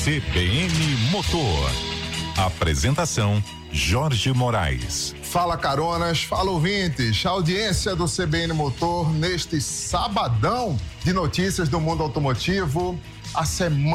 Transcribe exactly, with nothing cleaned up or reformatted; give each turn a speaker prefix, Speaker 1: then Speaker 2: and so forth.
Speaker 1: C B N Motor. Apresentação Jorge Moraes.
Speaker 2: Fala caronas, fala ouvintes, a audiência do C B N Motor neste sabadão de notícias do mundo automotivo. A semana